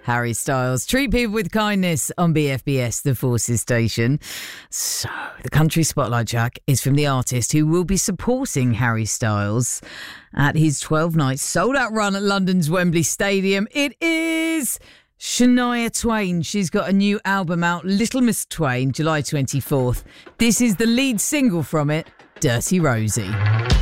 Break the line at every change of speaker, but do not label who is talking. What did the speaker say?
Harry Styles. Treat people with kindness on BFBS, the Forces station. So, the country spotlight, Jack, is from the artist who will be supporting Harry Styles at his 12-night sold-out run at London's Wembley Stadium. It is Shania Twain. She's got a new album out, Little Miss Twain, July 24th. This is the lead single from it, Dirty Rosie.